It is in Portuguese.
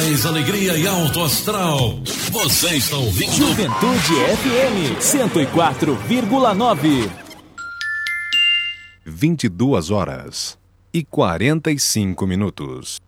mais alegria e alto astral. Você está ouvindo Juventude FM 104,9. 22h45.